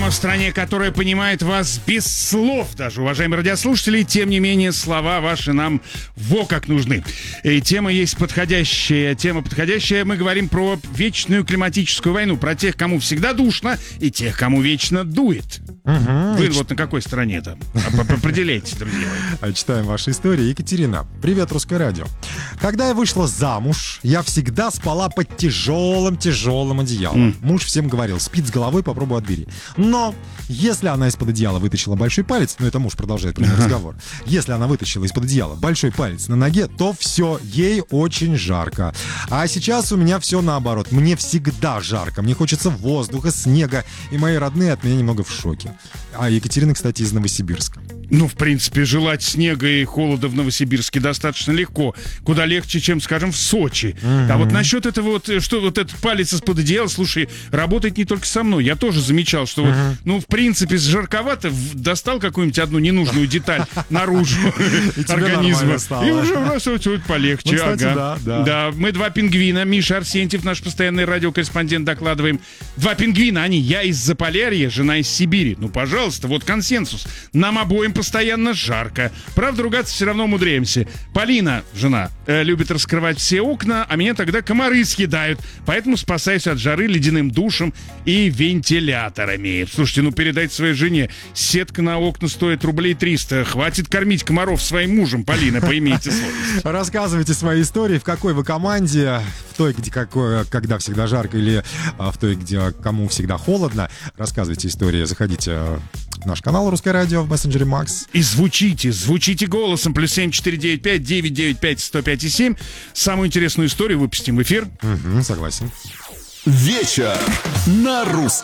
Программа в стране, которая понимает вас без слов даже, уважаемые радиослушатели. Тем не менее, слова ваши нам во как нужны. И тема есть подходящая. Тема подходящая. Мы говорим про вечную климатическую войну. Про тех, кому всегда душно, и тех, кому вечно дует. Вы вот на какой стороне-то? Определяйте, друзья. Читаем ваши истории. Екатерина. Привет, Русское радио. Когда я вышла замуж, я всегда спала под тяжелым одеялом. Муж всем говорил: спит с головой, попробуй отбери. Но если она из-под одеяла вытащила большой палец, это муж продолжает разговор, если она вытащила из-под одеяла большой палец на ноге, то все, ей очень жарко. А сейчас у меня все наоборот. Мне всегда жарко. Мне хочется воздуха, снега. И мои родные от меня немного в шоке. А Екатерина, кстати, из Новосибирска. Ну, в принципе, желать снега и холода в Новосибирске достаточно легко. Куда легче, чем, скажем, в Сочи. А вот насчет этого вот, что вот этот палец из-под одеяла, слушай, работает не только со мной. Я тоже замечал, что вот, ну, в принципе, жарковато, достал какую-нибудь одну ненужную деталь наружу организма. И уже раз вот полегче. Да, мы два пингвина. Миша Арсентьев, наш постоянный радиокорреспондент, докладываем. Два пингвина, они, я из Заполярья, жена из Сибири. Ну, пожалуйста, вот консенсус. Нам обоим постоянно жарко. Правда, ругаться все равно умудряемся. Полина, жена, любит раскрывать все окна, а меня тогда комары съедают. Поэтому спасаюсь от жары ледяным душем и вентиляторами. Слушайте, ну передайте своей жене. Сетка на окна стоит рублей 300. Хватит кормить комаров своим мужем, Полина, поимейте совесть. Рассказывайте свои истории, в какой вы команде, в той, где когда всегда жарко, или в той, где кому всегда холодно. Рассказывайте истории, заходите в наш канал Русское радио в мессенджере Макс. И звучите голосом. +7 495 995 105 7. Самую интересную историю выпустим в эфир. Согласен. Вечер на русском.